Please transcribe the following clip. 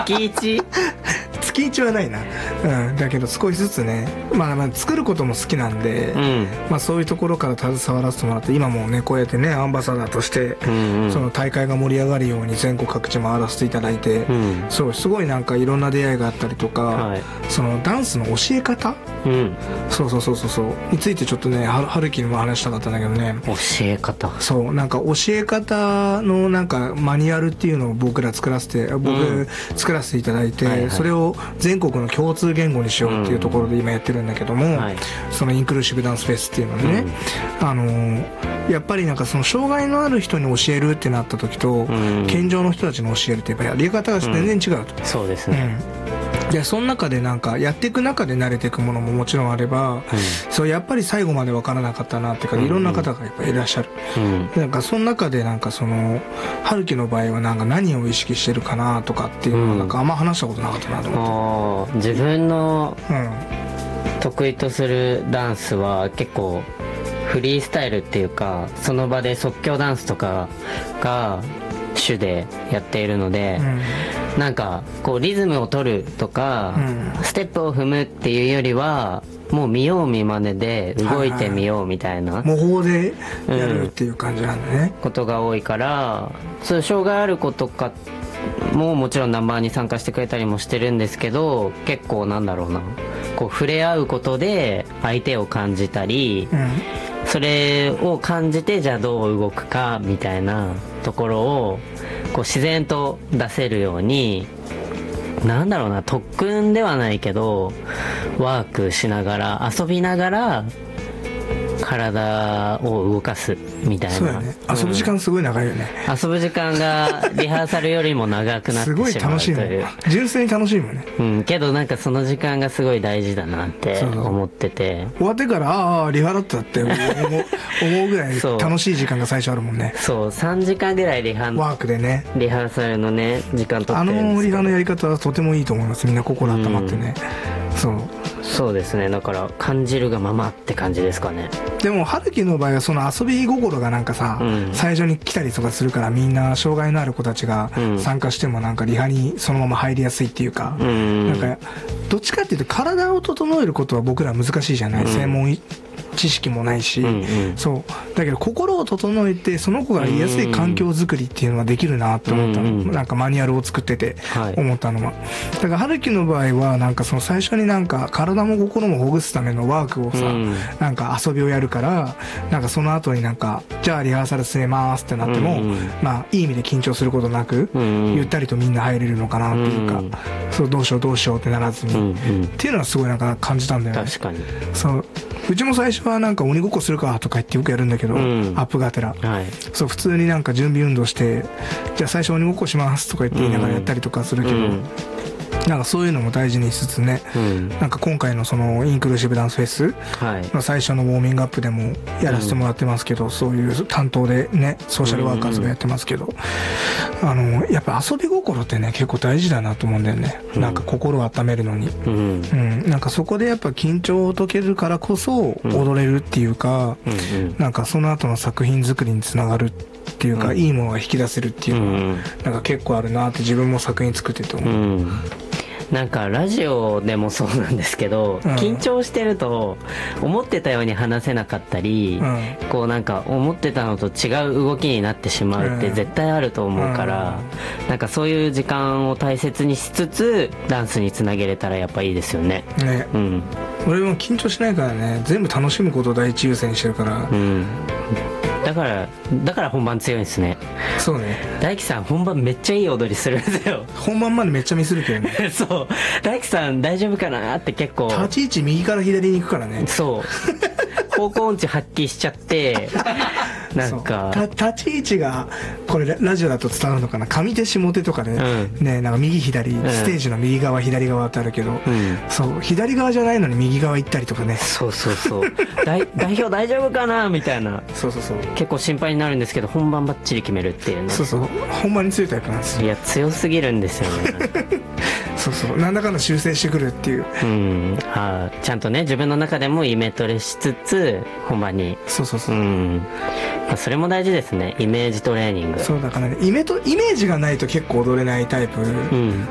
月一月1はないな、だけど少しずつね、まあ作ることも好きなんで、そういうところから携わらせてもらって、今もねこうやってねアンバサダーとして、その大会が盛り上がるように全国各地回らせていただいて、そうすごいなんかいろんな出会いがあったりとか、そのダンスの教え方、そうについてちょっとね春樹にも話したかったんだけどね。 教え方、 そうなんか教え方のなんかマニュアルっていうのを僕作らせていただいて、それを全国の共通言語にしようっていうところで今やってるんだけども、そのインクルーシブダンスフェスっていうのでね、やっぱりなんかその障害のある人に教えるってなった時と、健常の人たちに教えるってやっぱりやり方が全然違うと、 そうですね、 でその中でなんかやっていく中で慣れていくものももちろんあれば、そうやっぱり最後まで分からなかったなっていうか、いろんな方がやっぱいらっしゃる、なんかその中でなんかその春樹の場合はなんか何を意識してるかなとかっていうのをなんかあんま話したことなかったなと思って、 自分の得意とするダンスは結構フリースタイルっていうか、その場で即興ダンスとかが主でやっているので、なんかこうリズムを取るとか、ステップを踏むっていうよりはもう見よう見まねで動いてみようみたいな、 模倣でやるっていう感じなんだね、 ことが多いから、そういう障害ある子とかももちろんナンバーに参加してくれたりもしてるんですけど、結構なんだろうな、こう触れ合うことで相手を感じたり、それを感じてじゃあどう動くかみたいなところをこう自然と出せるように、なんだろうな、特訓ではないけどワークしながら遊びながら体を動かすみたいな。 そうだね、遊ぶ時間すごい長いよね、 遊ぶ時間がリハーサルよりも長くなってしまうという。 すごい楽しいもん、純粋に楽しいもんね、 けどなんかその時間がすごい大事だなって思ってて、 終わってからリハだったって思うぐらい楽しい時間が最初あるもんね。 そう3時間ぐらいワークでねリハーサルのね時間取ってるんですけど、 リハのやり方はとてもいいと思います。みんな心温まってね、 そうですね、だから感じるがままって感じですかね。 でも春樹の場合はその遊び心がなんかさ、最初に来たりとかするから、みんな障害のある子たちが参加してもなんかリハにそのまま入りやすいっていうか、なんかどっちかっていうと体を整えることは僕ら難しいじゃない、専門知識もないし、そうだけど心を整えてその子が言いやすい環境づくりっていうのはできるなって思ったの、なんかマニュアルを作ってて思ったのは、だから春樹の場合はなんかその最初になんか体も心もほぐすためのワークをさ、なんか遊びをやるから、なんかその後になんかじゃあリハーサル進めますってなっても、まあいい意味で緊張することなく、ゆったりとみんな入れるのかなっていうか、そうどうしようってならずに、っていうのはすごいなんか感じたんだよね。 確かにそううちも最初はなんか鬼ごっこするかとか言ってよくやるんだけど、アップがてら、そう普通になんか準備運動して、じゃあ最初鬼ごっこしますとか言って言いながらやったりとかするけど、なんかそういうのも大事にしつつね、なんか今回のそのインクルーシブダンスフェスの最初のウォーミングアップでもやらせてもらってますけど、そういう担当でねソーシャルワーカーズがやってますけど、やっぱ遊び心ってね結構大事だなと思うんだよね、なんか心を温めるのに、なんかそこでやっぱ緊張を解けるからこそ踊れるっていうか、なんかその後の作品作りにつながるっていうか、いいものが引き出せるっていうのがなんか結構あるなって自分も作品作ってて思う。 なんかラジオでもそうなんですけど、緊張してると思ってたように話せなかったり、こうなんか思ってたのと違う動きになってしまうって絶対あると思うから、なんかそういう時間を大切にしつつダンスにつなげれたらやっぱいいですよね。 俺も緊張しないからね、全部楽しむことを第一優先にしてるから、 だから本番強いんですね。 そうね、 大樹さん本番めっちゃいい踊りするんですよ。 本番までめっちゃミスるけどねそう大樹さん大丈夫かなって結構立ち位置右から左に行くからね。 そう方向音痴発揮しちゃってなんか立ち位置がこれラジオだと伝わるのかな、上手下手とかで、ね、なんか右左、ステージの右側左側ってあるけど、そう左側じゃないのに右側行ったりとかね、 そう代表大丈夫かなみたいな、 そう結構心配になるんですけど本番バッチリ決めるっていうね。 本番に強いタイプなんですよ。 いや強すぎるんですよねなんだかんだ修正してくるっていう、 ちゃんとね自分の中でもイメトレしつつ本番に、それも大事ですね、イメージトレーニング。 そうだからね、イメージがないと結構踊れないタイプ